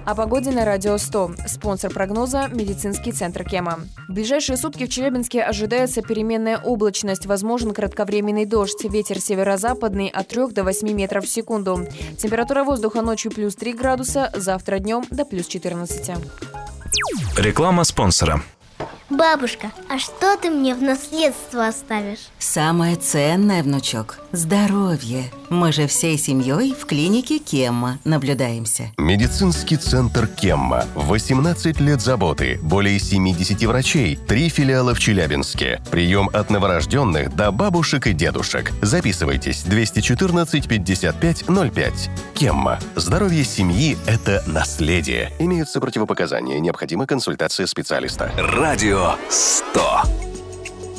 О погоде на Радио 100. Спонсор прогноза – медицинский центр Кема. В ближайшие сутки в Челябинске ожидается переменная облачность, возможен кратковременный дождь, ветер северо-западный от 3 до 8 метров в секунду. Температура воздуха ночью плюс 3 градуса, завтра днем до плюс 14. Реклама спонсора. Бабушка, а что ты мне в наследство оставишь? Самое ценное, внучок – здоровье. Мы же всей семьей в клинике Кемма наблюдаемся. Медицинский центр Кемма. 18 лет заботы, более 70 врачей, 3 филиала в Челябинске. Прием от новорожденных до бабушек и дедушек. Записывайтесь 214 55 05. Кемма. Здоровье семьи – это наследие. Имеются противопоказания, необходима консультация специалиста. Радио 100.